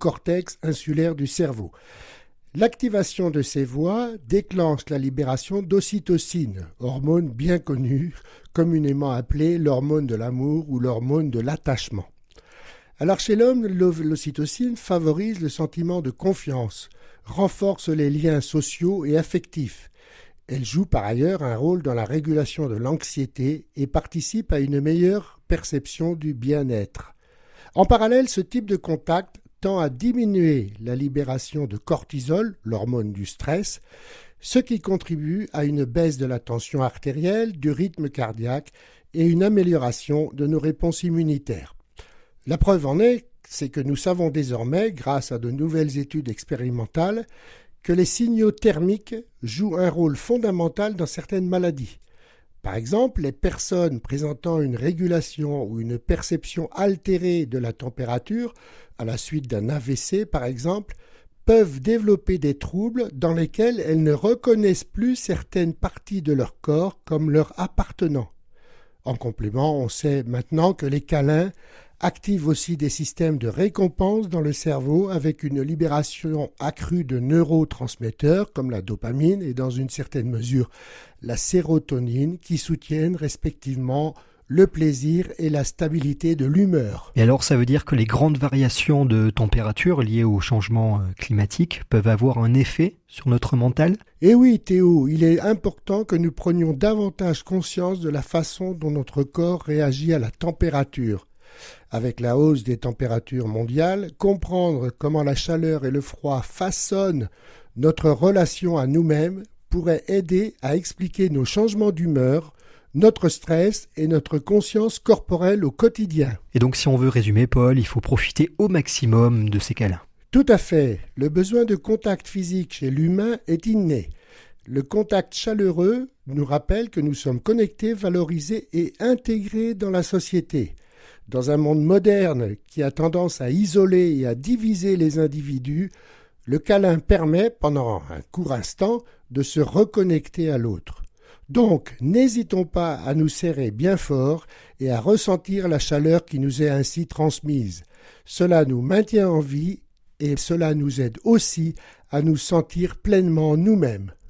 cortex insulaire du cerveau. L'activation de ces voies déclenche la libération d'ocytocine, hormone bien connue, communément appelée l'hormone de l'amour ou l'hormone de l'attachement. Alors chez l'homme, l'ocytocine favorise le sentiment de confiance, renforce les liens sociaux et affectifs. Elle joue par ailleurs un rôle dans la régulation de l'anxiété et participe à une meilleure perception du bien-être. En parallèle, ce type de contact tend à diminuer la libération de cortisol, l'hormone du stress, ce qui contribue à une baisse de la tension artérielle, du rythme cardiaque et une amélioration de nos réponses immunitaires. La preuve en est, c'est que nous savons désormais, grâce à de nouvelles études expérimentales, que les signaux thermiques jouent un rôle fondamental dans certaines maladies. Par exemple, les personnes présentant une régulation ou une perception altérée de la température, à la suite d'un AVC par exemple, peuvent développer des troubles dans lesquels elles ne reconnaissent plus certaines parties de leur corps comme leur appartenant. En complément, on sait maintenant que les câlins activent aussi des systèmes de récompense dans le cerveau avec une libération accrue de neurotransmetteurs comme la dopamine et dans une certaine mesure la sérotonine qui soutiennent respectivement le plaisir et la stabilité de l'humeur. Et alors ça veut dire que les grandes variations de température liées au changement climatique peuvent avoir un effet sur notre mental ? Eh oui Théo, il est important que nous prenions davantage conscience de la façon dont notre corps réagit à la température. Avec la hausse des températures mondiales, comprendre comment la chaleur et le froid façonnent notre relation à nous-mêmes pourrait aider à expliquer nos changements d'humeur, notre stress et notre conscience corporelle au quotidien. Et donc si on veut résumer, Paul, il faut profiter au maximum de ces câlins. Tout à fait. Le besoin de contact physique chez l'humain est inné. Le contact chaleureux nous rappelle que nous sommes connectés, valorisés et intégrés dans la société. Dans un monde moderne qui a tendance à isoler et à diviser les individus, le câlin permet, pendant un court instant, de se reconnecter à l'autre. Donc, n'hésitons pas à nous serrer bien fort et à ressentir la chaleur qui nous est ainsi transmise. Cela nous maintient en vie et cela nous aide aussi à nous sentir pleinement nous-mêmes.